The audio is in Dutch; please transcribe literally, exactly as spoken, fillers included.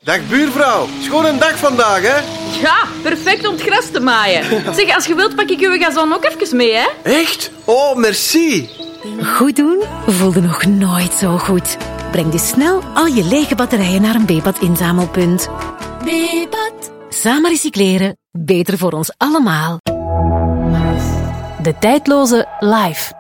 Dag buurvrouw, schoon een dag vandaag, hè? Ja, perfect om het gras te maaien. Zeg, als je wilt pak ik uw gazon ook even mee, hè? Echt? Oh, merci. Goed doen voelde nog nooit zo goed. Breng dus snel al je lege batterijen naar een B-pad-inzamelpunt. B-pad. Samen recycleren, beter voor ons allemaal. De tijdloze Life.